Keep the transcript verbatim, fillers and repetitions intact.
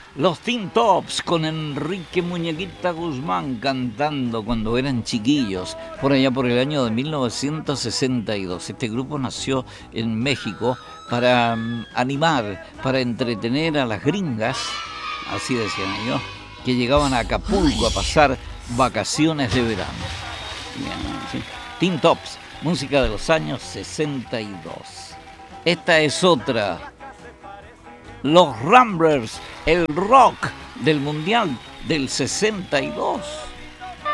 Los Teen Tops con Enrique Muñequita Guzmán cantando cuando eran chiquillos, por allá por el año de mil novecientos sesenta y dos. Este grupo nació en México para um, animar, para entretener a las gringas, así decían ellos, que llegaban a Acapulco a pasar vacaciones de verano. Bien, ¿sí? Teen Tops, música de los años sesenta y dos. Esta es otra. Los Ramblers, el rock del Mundial del sesenta y dos.